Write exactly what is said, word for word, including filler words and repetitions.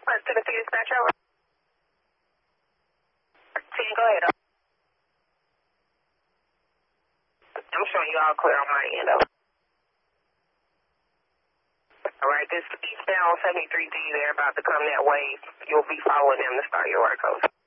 West Tennessee dispatch over. ten, go ahead. I'm showing you all clear on my end, over. All right, this eastbound seventy-three D, they're about to come that way. You'll be following them to start your work, over.